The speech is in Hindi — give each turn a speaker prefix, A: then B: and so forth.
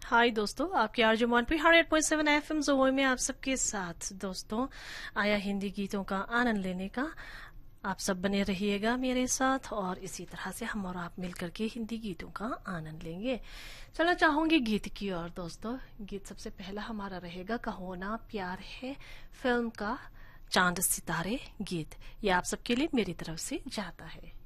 A: हाय दोस्तों, आपके आरजे मॉन पे 100.7 एफएम जोए में आप सबके साथ दोस्तों आया हिंदी गीतों का आनंद लेने का। आप सब बने रहिएगा मेरे साथ और इसी तरह से हम और आप मिलकर के हिंदी गीतों का आनंद लेंगे। चलो चाहूंगी गीत की और दोस्तों, गीत सबसे पहला हमारा रहेगा कहो ना प्यार है फिल्म का चांद सितारे गीत। ये आप सबके लिए मेरी तरफ से जाता है।